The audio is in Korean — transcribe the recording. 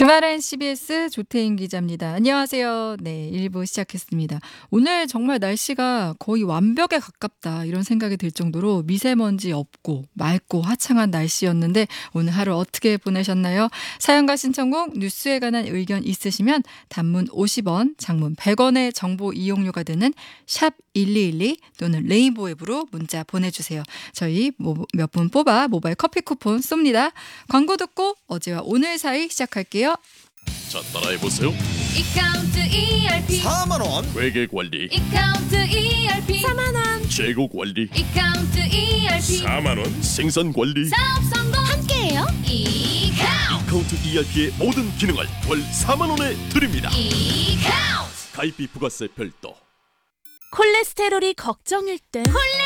주말엔 CBS 조태인 기자입니다. 안녕하세요. 네, 1부 시작했습니다. 오늘 정말 날씨가 거의 완벽에 가깝다 이런 생각이 들 정도로 미세먼지 없고 맑고 화창한 날씨였는데 오늘 하루 어떻게 보내셨나요? 사연과 신청곡 뉴스에 관한 의견 있으시면 단문 50원, 장문 100원의 정보 이용료가 되는 샵 1212 또는 레인보우 앱으로 문자 보내주세요. 저희 몇 분 뽑아 모바일 커피 쿠폰 쏩니다. 광고 듣고 어제와 오늘 사이 시작할게요. 자, 따라해보세요. 이카운트 ERP 4만원 회계관리, 이카운트 ERP 4만원 재고관리, 이카운트 ERP 4만원 생산관리. 사업 성공 함께해요. 이카운트 ERP의 모든 기능을 월 4만원에 드립니다. 이카운트 가입비 부가세 별도. 콜레스테롤이 걱정일 땐